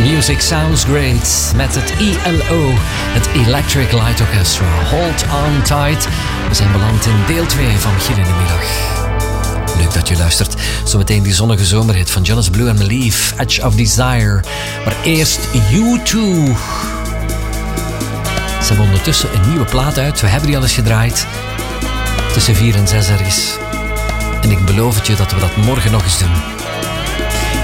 Music Sounds Great met het ELO, het Electric Light Orchestra. Hold on tight. We zijn beland in deel 2 van Giel in de Middag. Leuk dat je luistert. Zometeen die zonnige zomerhit van Jonas Blue en Malief, Edge of Desire. Maar eerst U2. Ze hebben ondertussen een nieuwe plaat uit. We hebben die al eens gedraaid. Tussen 4 en 6 ergens. En ik beloof het je dat we dat morgen nog eens doen.